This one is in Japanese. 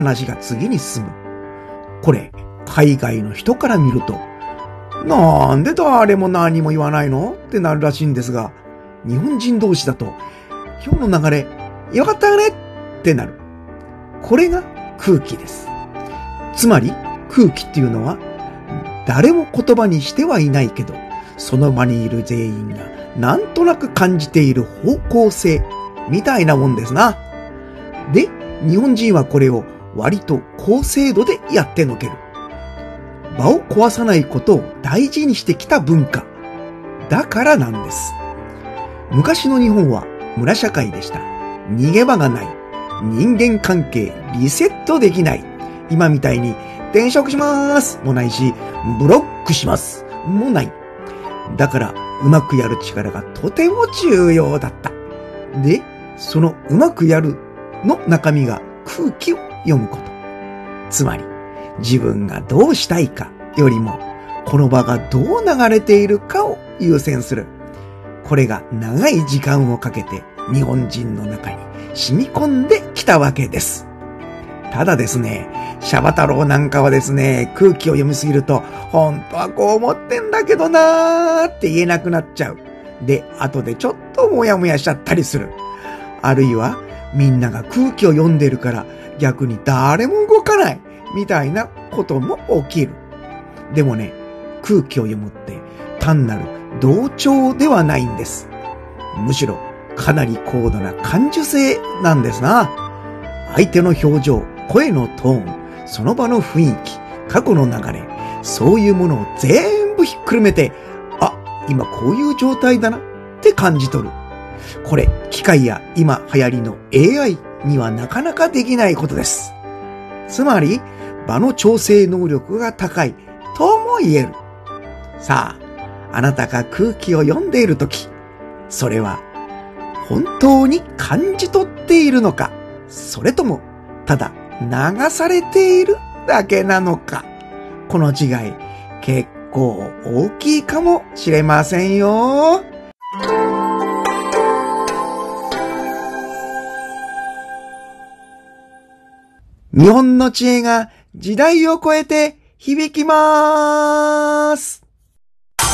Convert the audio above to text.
話が次に進む。これ、海外の人から見ると、なんで誰も何も言わないのってなるらしいんですが、日本人同士だと、今日の流れ、よかったよねってなる。これが空気です。つまり、空気っていうのは、誰も言葉にしてはいないけど、その場にいる全員がなんとなく感じている方向性みたいなもんですな。で、日本人はこれを割と高精度でやってのける。場を壊さないことを大事にしてきた文化。だからなんです。昔の日本は村社会でした。逃げ場がない。人間関係リセットできない。今みたいに転職しますもないし、ブロックしますもない。だからうまくやる力がとても重要だった。で、そのうまくやるの中身が空気を読むこと。つまり、自分がどうしたいかよりも、この場がどう流れているかを優先する。これが長い時間をかけて日本人の中に染み込んできたわけです。ただですね、シャバ太郎なんかはですね、空気を読みすぎると、本当はこう思ってんだけどなーって言えなくなっちゃう。で、後でちょっともやもやしちゃったりする。あるいは、みんなが空気を読んでるから逆に誰も動かないみたいなことも起きる。でもね、空気を読むって単なる同調ではないんです。むしろかなり高度な感受性なんですな。相手の表情、声のトーン、その場の雰囲気、過去の流れ、そういうものを全部ひっくるめて、あ、今こういう状態だなって感じ取る。これ、機械や今流行りの AI にはなかなかできないことです。つまり、場の調整能力が高いとも言える。さあ、あなたが空気を読んでいるとき、それは本当に感じ取っているのか、それともただ流されているだけなのか。この違い、結構大きいかもしれませんよ。日本の知恵が時代を超えて響きます。